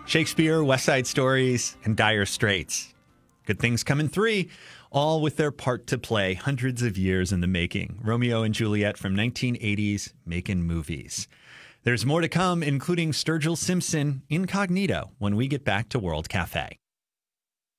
Shakespeare, West Side Stories, and Dire Straits. Good Things Come in 3, all with their part to play hundreds of years in the making. Romeo and Juliet from 1980s making movies. There's more to come, including Sturgill Simpson incognito when we get back to World Cafe.